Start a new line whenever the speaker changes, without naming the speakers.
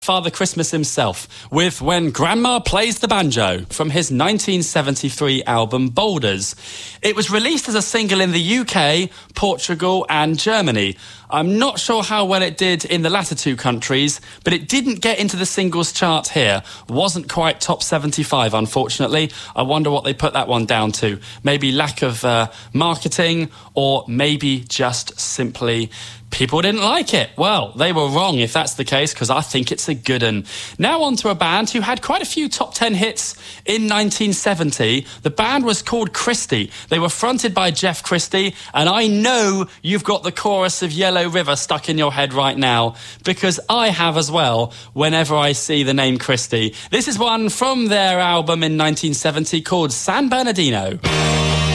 Father Christmas himself with When Grandma Plays the Banjo from his 1973 album Boulders. It was released as a single in the UK, Portugal and Germany. I'm not sure how well it did in the latter two countries, but it didn't get into the singles chart here. Wasn't quite top 75, unfortunately. I wonder what they put that one down to. Maybe lack of marketing, or maybe just simply people didn't like it. Well, they were wrong if that's the case, because I think it's a good one. Now on to a band who had quite a few top 10 hits in 1970. The band was called Christie. They were fronted by Jeff Christie, and I know you've got the chorus of Yellow River stuck in your head right now, because I have as well whenever I see the name Christie. This is one from their album in 1970 called San Bernardino.